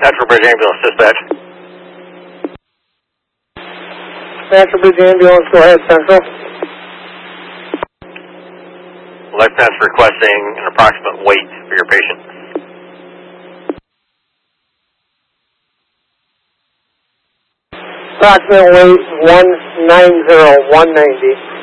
Natural Bridge Ambulance Dispatch. Natural Bridge Ambulance, go ahead, Central. Life Pass requesting an approximate weight for your patient. Approximate weight 190, 190.